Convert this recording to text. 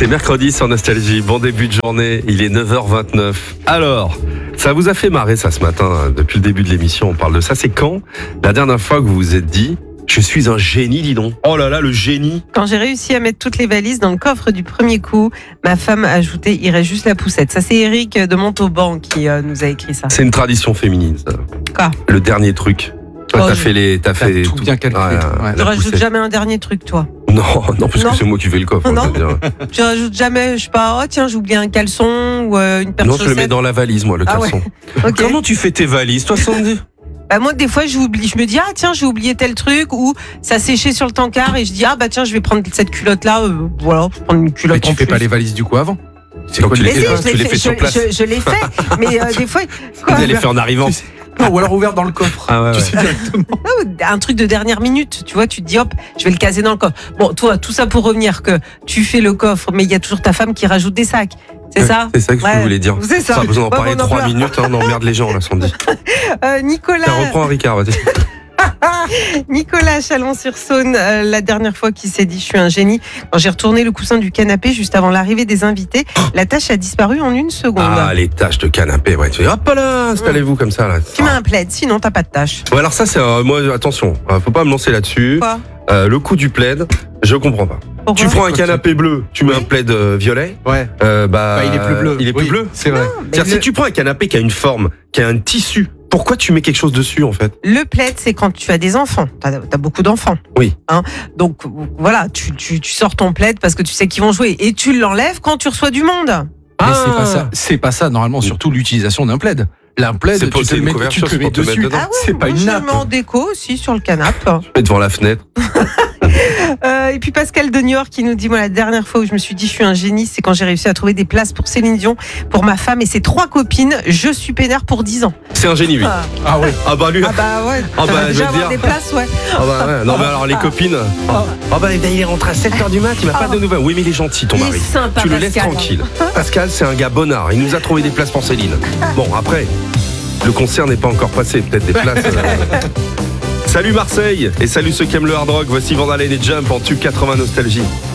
C'est mercredi sur Nostalgie. Bon début de journée, il est 9h29. Alors, ça vous a fait marrer ça ce matin, depuis le début de l'émission, on parle de ça. C'est quand la dernière fois que vous vous êtes dit « Je suis un génie, dis donc ». Oh là là, le génie. Quand j'ai réussi à mettre toutes les valises dans le coffre du premier coup, ma femme a ajouté « Il reste juste la poussette ». Ça, c'est Eric de Montauban qui nous a écrit ça. C'est une tradition féminine, ça. Quoi ? Le dernier truc. Toi, t'as fait tout bien calculé. Ouais, Tu la rajoutes poussette. jamais un dernier truc, toi ? Non, parce Non. que c'est moi qui fais le coffre. Non. c'est-à-dire. Tu rajoutes jamais, je sais pas, oh tiens, j'ai oublié un caleçon ou une paire de Non, je chaussettes. le mets dans la valise, moi, le Ah caleçon. Ok. Comment tu fais tes valises, toi, Sandy? Bah moi, des fois, j'oublie. Je me dis, ah tiens, j'ai oublié tel truc, ou ça séchait sur le tankard, et je dis, ah bah tiens, je vais prendre cette culotte-là. Voilà, je vais prendre une culotte. Mais tu en fais plus. pas les valises du coup avant. C'est Donc quoi tu Mais les si, fais, je tu l'ai les fait, fais sur place. je l'ai fait, mais des fois, quoi, Vous allez faire en arrivant. Ou alors ouvert dans le coffre. Ah ouais, Tu ouais. sais directement. un truc de dernière minute, tu vois, tu te dis, hop, je vais le caser dans le coffre. Bon, toi, tout ça pour revenir que tu fais le coffre, mais il y a toujours ta femme qui rajoute des sacs. C'est ça ? C'est ça que je voulais dire. C'est ça. Pas besoin d'en Ouais, parler bon, on en 3 parle. minutes, hein, on emmerde les gens là, Sandy. Nicolas. Tiens, reprends un Ricard, vas-y. Nicolas Chalon-sur-Saône, la dernière fois qu'il s'est dit je suis un génie, quand j'ai retourné le coussin du canapé juste avant l'arrivée des invités, la tâche a disparu en 1 seconde. Ah, les tâches de canapé, ouais. Tu dis, hop là, installez-vous comme ça là. Tu mets un plaid, sinon t'as pas de tâche. Ouais, alors ça, c'est moi, attention, faut pas me lancer là-dessus. Quoi ? Le coup du plaid, je comprends pas. Pourquoi ? Tu prends un canapé bleu, tu mets un plaid violet, Ouais. bah, Il est plus bleu. Il est plus Oui, bleu. C'est vrai. Mais C'est-à-dire, si tu prends un canapé qui a une forme, qui a un tissu, pourquoi tu mets quelque chose dessus en fait? Le plaid, c'est quand tu as des enfants. T'as beaucoup d'enfants. Oui. Hein, donc voilà, tu sors ton plaid parce que tu sais qu'ils vont jouer et tu l'enlèves quand tu reçois du monde. Mais c'est pas ça. C'est pas ça normalement. Surtout l'utilisation d'un plaid. Un plaid, C'est pas- tu te c'est le une mets, tu couverture, te le c'est mets pour te mettre dessus. dedans. Ah ouais, C'est pas moi, une je nappe. le mets en déco aussi sur le canapé. Mets devant la fenêtre. Et puis Pascal de Niort qui nous dit, moi la dernière fois où je me suis dit je suis un génie, c'est quand j'ai réussi à trouver des places pour Céline Dion, pour ma femme et ses 3 copines. Je suis peinard pour 10 ans. C'est un génie, lui. Ah, Ah ouais. Ah bah lui. ah bah ouais, Ah bah, je déjà veux avoir dire. des places, ouais. Ah bah ouais. Non mais alors les copines. Ah bah il est rentré à 7h du mat, il m'a pas de nouvelles. Oui mais il est gentil ton Il est mari. sympa, Tu le laisses Pascal. tranquille. Pascal c'est un gars bonnard, il nous a trouvé des places pour Céline. Bon après, le concert n'est pas encore passé, peut-être des places. Salut Marseille et salut ceux qui aiment le hard rock, voici Van Halen et Jump en tube 80 Nostalgie.